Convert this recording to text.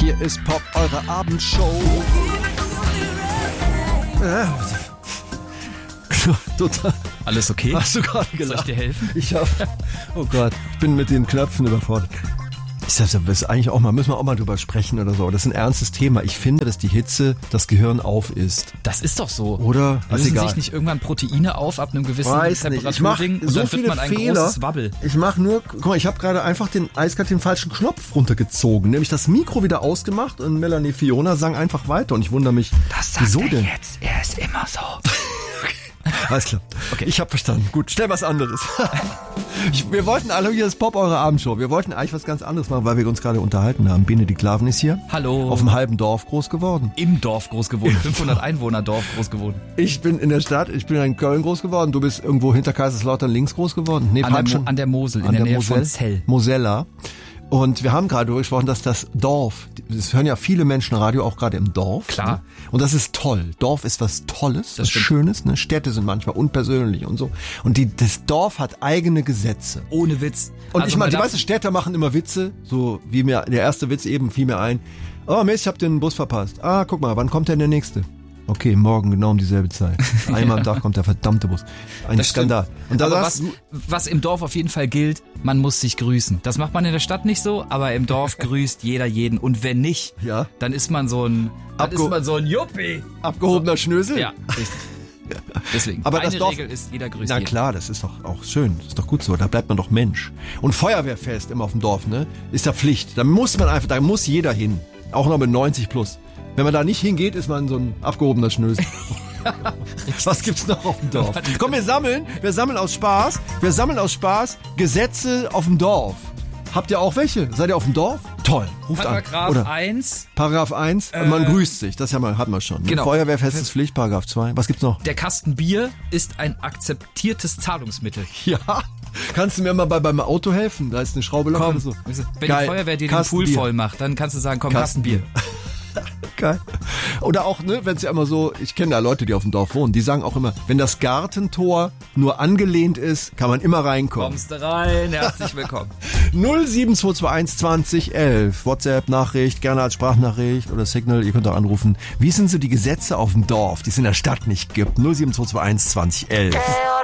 Hier ist Pop, eure Abendshow. Total. Alles okay? Hast du gerade gelacht? Soll ich dir helfen? Oh Gott, ich bin mit den Knöpfen überfordert. Ich sag, das ist eigentlich auch mal, müssen wir auch mal drüber sprechen oder so. Das ist ein ernstes Thema. Ich finde, dass die Hitze das Gehirn aufisst. Das ist doch so. Oder? Lösen sich nicht irgendwann Proteine auf ab einem gewissen Temperaturding und so dann viele wird man ein Fehler. Großes Wabbel. Ich mache nur, guck mal, ich habe gerade einfach eiskalt den falschen Knopf runtergezogen. Nämlich das Mikro wieder ausgemacht und Melanie Fiona sang einfach weiter. Und ich wundere mich, das sagt wieso er denn? Jetzt, er ist immer so. Alles klar. Okay. Ich habe verstanden. Gut, stell was anderes. Wir wollten alle, hier ist Pop, eure Abendshow. Wir wollten eigentlich was ganz anderes machen, weil wir uns gerade unterhalten haben. Benedikt Laven ist hier. Hallo. Auf einem halben Dorf groß geworden. Im Dorf groß geworden. 500 Einwohner Dorf groß geworden. Ich bin in der Stadt, ich bin in Köln groß geworden. Du bist irgendwo hinter Kaiserslautern links groß geworden. Nee, an der Mosel, in der Nähe von Zell. Mosella. Und wir haben gerade darüber gesprochen, dass das Dorf, das hören ja viele Menschen Radio, auch gerade im Dorf. Klar. Ne? Und das ist toll. Dorf ist was Tolles, was Schönes. Ne? Städte sind manchmal unpersönlich und so. Und das Dorf hat eigene Gesetze. Ohne Witz. Und also ich meine, die meisten Städter machen immer Witze, so wie mir der erste Witz eben fiel mir ein. Oh Mist, ich hab den Bus verpasst. Ah, guck mal, wann kommt denn der nächste? Okay, morgen genau um dieselbe Zeit. Einmal am Tag kommt der verdammte Bus. Ein Skandal. Und da aber was im Dorf auf jeden Fall gilt, man muss sich grüßen. Das macht man in der Stadt nicht so, aber im Dorf grüßt jeder jeden. Und wenn nicht, ja, dann ist man so ein Juppie. Abgehobener Schnösel? Ja, richtig. Deswegen, aber das Dorf, Regel ist, jeder grüßt na jeden. Klar, das ist doch auch schön. Das ist doch gut so. Da bleibt man doch Mensch. Und Feuerwehrfest immer auf dem Dorf, ne? Ist ja Pflicht. Da muss jeder hin. Auch noch mit 90 plus. Wenn man da nicht hingeht, ist man so ein abgehobener Schnösel. Was gibt's noch auf dem Dorf? Komm, wir sammeln aus Spaß. Gesetze auf dem Dorf. Habt ihr auch welche? Seid ihr auf dem Dorf? Toll, ruft Paragraph an. 1. Paragraph 1, man grüßt sich. Das hatten wir schon. Genau. Feuerwehrfest ist Pflicht, Paragraph 2. Was gibt's noch? Der Kasten Bier ist ein akzeptiertes Zahlungsmittel. Ja. Kannst du mir mal beim Auto helfen? Da ist eine Schraube locker oder so. Wenn die Feuerwehr dir den Pool voll macht, dann kannst du sagen, komm, Kasten Bier. Geil. Oder auch, ne, wenn es ja immer so, ich kenne da Leute, die auf dem Dorf wohnen, die sagen auch immer, wenn das Gartentor nur angelehnt ist, kann man immer reinkommen. Kommst du rein, herzlich willkommen. 07221 2011, WhatsApp-Nachricht, gerne als Sprachnachricht oder Signal, ihr könnt auch anrufen. Wie sind so die Gesetze auf dem Dorf, die es in der Stadt nicht gibt? 07221 2011.